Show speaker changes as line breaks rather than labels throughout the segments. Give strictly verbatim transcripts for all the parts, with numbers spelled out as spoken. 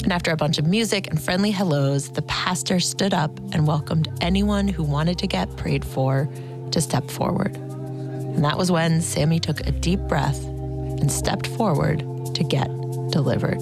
And after a bunch of music and friendly hellos, the pastor stood up and welcomed anyone who wanted to get prayed for to step forward. And that was when Sammy took a deep breath and stepped forward to get delivered.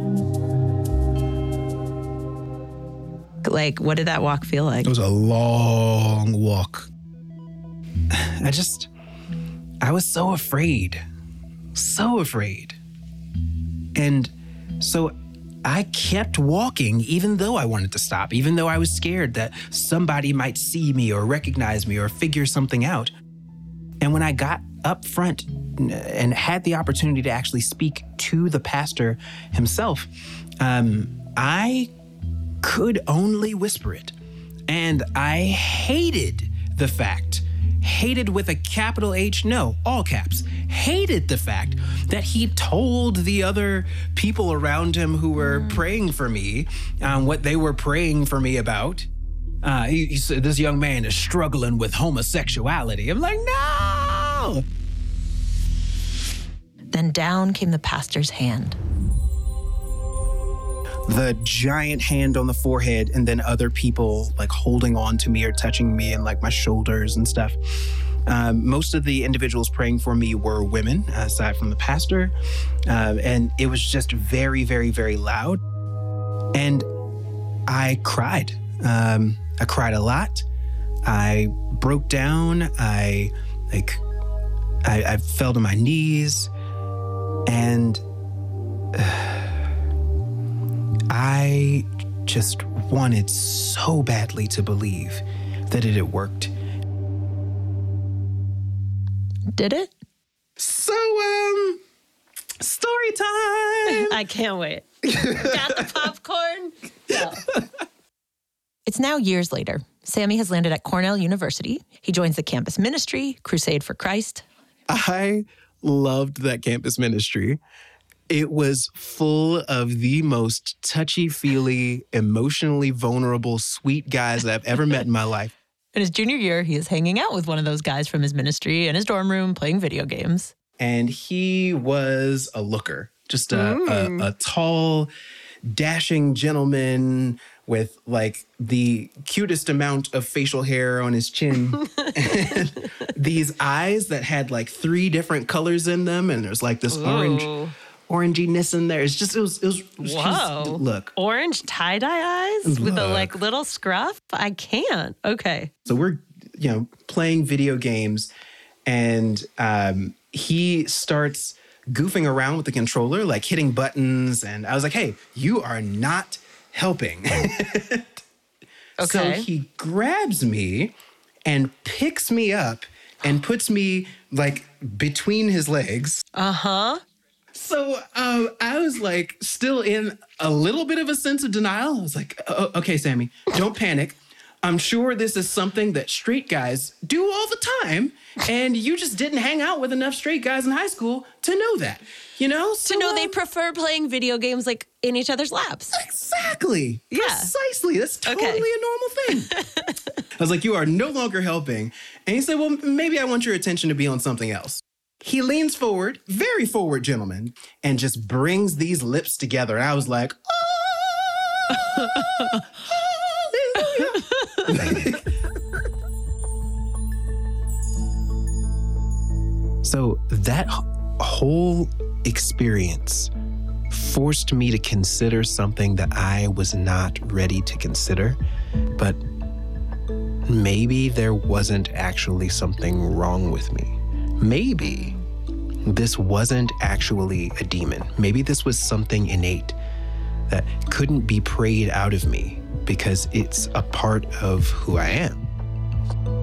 Like, what did that walk feel like?
It was a long walk. I just, I was so afraid, so afraid. And so I kept walking even though I wanted to stop, even though I was scared that somebody might see me or recognize me or figure something out. And when I got up front and had the opportunity to actually speak to the pastor himself, um, I could only whisper it. And I hated the fact, hated with a capital H, no, all caps, hated the fact that he told the other people around him who were praying for me um, what they were praying for me about. Uh, he, he said, this young man is struggling with homosexuality. I'm like, no!
Then down came the pastor's hand.
The giant hand on the forehead, and then other people like holding on to me or touching me and like my shoulders and stuff. Um, most of the individuals praying for me were women, aside from the pastor. Uh, and it was just very, very, very loud. And I cried. Um, I cried a lot. I broke down. I like, I, I fell to my knees, and uh, I just wanted so badly to believe that it had worked.
Did it?
So, um, story time.
I can't wait. Got the popcorn? No. It's now years later. Sammy has landed at Cornell University. He joins the campus ministry, Crusade for Christ.
I loved that campus ministry. It was full of the most touchy-feely, emotionally vulnerable, sweet guys that I've ever met in my life.
In his junior year, he is hanging out with one of those guys from his ministry in his dorm room playing video games.
And he was a looker, just a, mm. a, a tall, dashing gentleman with like the cutest amount of facial hair on his chin. And these eyes that had like three different colors in them. And there's like this Ooh. orange... oranginess in there. It's just, it was, it was, it was
Whoa.
Just, look.
Orange tie-dye eyes
look.
with a like little scruff? I can't. Okay.
So we're, you know, playing video games, and um, he starts goofing around with the controller, like hitting buttons. And I was like, hey, you are not helping.
Okay.
So he grabs me and picks me up and puts me like between his legs.
Uh-huh.
So um, I was like still in a little bit of a sense of denial. I was like, oh, okay, Sammy, don't panic. I'm sure this is something that straight guys do all the time. And you just didn't hang out with enough straight guys in high school to know that, you know? So,
to know
um,
they prefer playing video games like in each other's laps.
Exactly.
Yeah.
Precisely. That's totally
okay.
a normal thing. I was like, you are no longer helping. And he said, well, maybe I want your attention to be on something else. He leans forward, very forward gentleman, and just brings these lips together. And I was like, oh, hallelujah. So that whole experience forced me to consider something that I was not ready to consider, but maybe there wasn't actually something wrong with me. Maybe this wasn't actually a demon. Maybe this was something innate that couldn't be prayed out of me because it's a part of who I am.